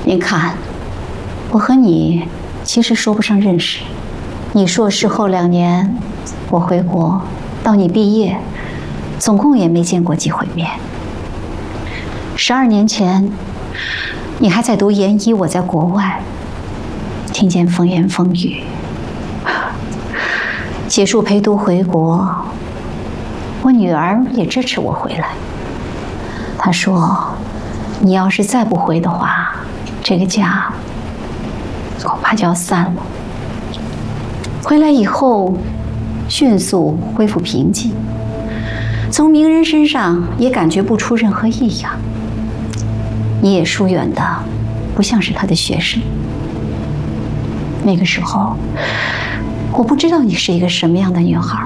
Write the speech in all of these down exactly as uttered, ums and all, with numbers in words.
您看，我和你其实说不上认识。你硕士后两年，我回国，到你毕业，总共也没见过几回面。十二年前，你还在读研一，我在国外，听见风言风语。结束陪读回国，我女儿也支持我回来。她说：“你要是再不回的话，这个家恐怕就要散了。”回来以后，迅速恢复平静，从鸣人身上也感觉不出任何异样。你也疏远的不像是他的学生。那个时候，我不知道你是一个什么样的女孩，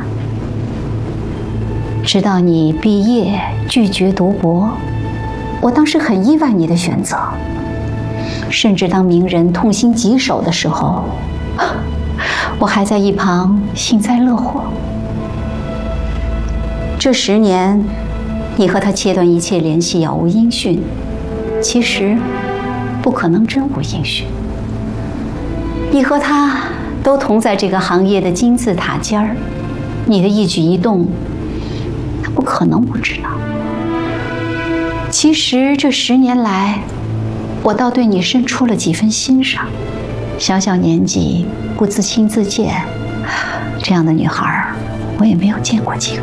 直到你毕业拒绝读博，我当时很意外你的选择。甚至当鸣人痛心疾首的时候，我还在一旁幸灾乐祸。这十年，你和他切断一切联系，杳无音讯。其实，不可能真无音讯。你和他都同在这个行业的金字塔尖儿，你的一举一动，他不可能不知道。其实这十年来，我倒对你生出了几分欣赏。小小年纪不自轻自贱，这样的女孩我也没有见过几个。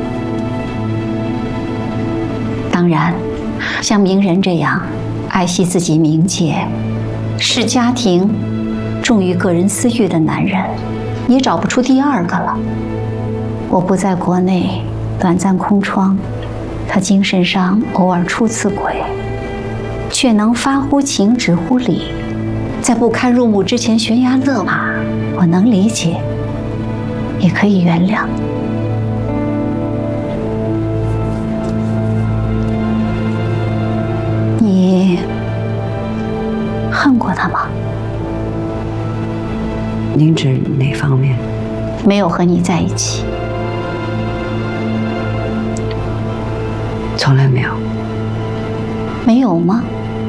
当然，像鸣人这样爱惜自己名节、视家庭重于个人私欲的男人，也找不出第二个了。我不在国内，短暂空窗，他精神上偶尔出次轨，却能发乎情止乎礼，在不堪入目之前悬崖勒马，我能理解，也可以原谅。你恨过他吗？ 您指哪方面？ 没有和你在一起。 从来没有。 没有吗？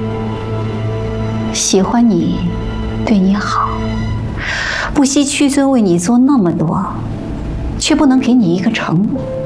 喜欢你，对你好，不惜屈尊为你做那么多，却不能给你一个承诺。